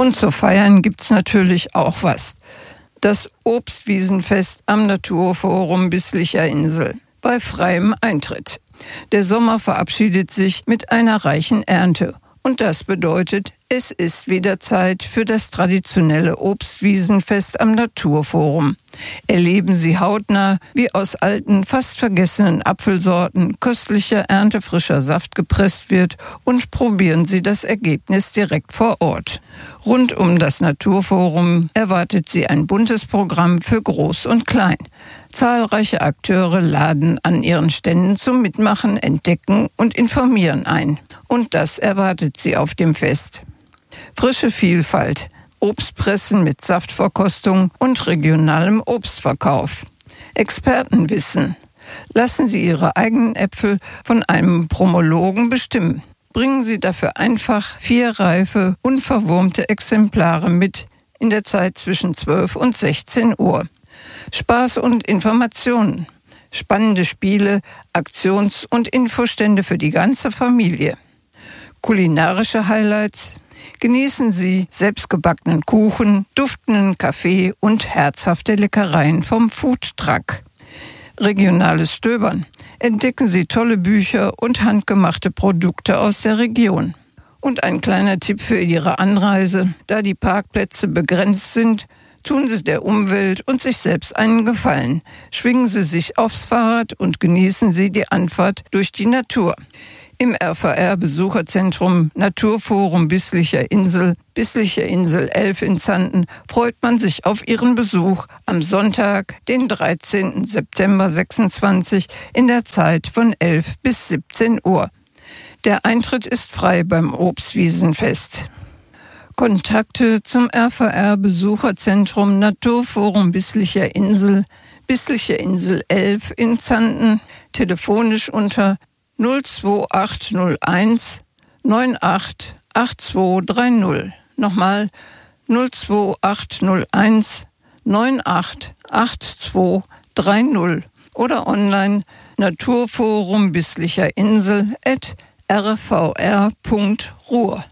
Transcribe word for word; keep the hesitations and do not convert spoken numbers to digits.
Und zu feiern gibt's natürlich auch was. Das Obstwiesenfest am Naturforum Bisslicher Insel bei freiem Eintritt. Der Sommer verabschiedet sich mit einer reichen Ernte. Und das bedeutet, es ist wieder Zeit für das traditionelle Obstwiesenfest am Naturforum. Erleben Sie hautnah, wie aus alten, fast vergessenen Apfelsorten köstlicher, erntefrischer Saft gepresst wird und probieren Sie das Ergebnis direkt vor Ort. Rund um das Naturforum erwartet Sie ein buntes Programm für Groß und Klein. Zahlreiche Akteure laden an ihren Ständen zum Mitmachen, Entdecken und Informieren ein. Und das erwartet Sie auf dem Fest. Frische Vielfalt, Obstpressen mit Saftverkostung und regionalem Obstverkauf. Expertenwissen. Lassen Sie Ihre eigenen Äpfel von einem Promologen bestimmen. Bringen Sie dafür einfach vier reife, unverwurmte Exemplare mit in der Zeit zwischen zwölf und sechzehn Uhr. Spaß und Informationen. Spannende Spiele, Aktions- und Infostände für die ganze Familie. Kulinarische Highlights. Genießen Sie selbstgebackenen Kuchen, duftenden Kaffee und herzhafte Leckereien vom Foodtruck. Regionales Stöbern. Entdecken Sie tolle Bücher und handgemachte Produkte aus der Region. Und ein kleiner Tipp für Ihre Anreise. Da die Parkplätze begrenzt sind, tun Sie der Umwelt und sich selbst einen Gefallen. Schwingen Sie sich aufs Fahrrad und genießen Sie die Anfahrt durch die Natur. Im R V R-Besucherzentrum Naturforum Bisslicher Insel, Bisslicher Insel elf in Zanten, freut man sich auf Ihren Besuch am Sonntag, den dreizehnten September sechsundzwanzig, in der Zeit von elf bis siebzehn Uhr. Der Eintritt ist frei beim Obstwiesenfest. Kontakte zum R V R-Besucherzentrum Naturforum Bisslicher Insel, Bisslicher Insel elf in Zanten, telefonisch unter null zwei acht null eins neun acht acht zwei drei null. Nochmal null zwei acht null eins neun acht acht zwei drei null oder online naturforum Bisslicher Insel at r v r punkt ruhr.